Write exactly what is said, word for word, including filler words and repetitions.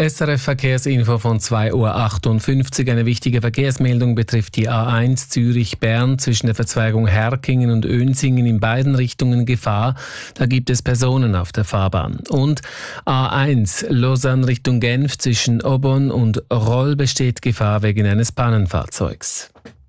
S R F Verkehrsinfo von zwei Uhr achtundfünfzig. Eine wichtige Verkehrsmeldung betrifft die A eins Zürich-Bern zwischen der Verzweigung Herkingen und Önsingen in beiden Richtungen Gefahr. Da gibt es Personen auf der Fahrbahn. Und A eins Lausanne Richtung Genf zwischen Aubonne und Roll besteht Gefahr wegen eines Pannenfahrzeugs.